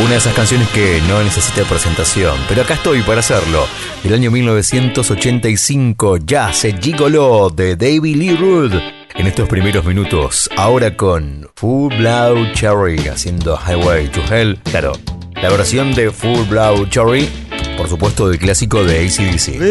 Una de esas canciones que no necesita presentación, pero acá estoy para hacerlo. Del año 1985, Jazz Gigolo de David Lee Roth. En estos primeros minutos, ahora con Full Blood Cherry haciendo Highway to Hell. Claro, la versión de Full Blood Cherry, por supuesto, del clásico de AC/DC.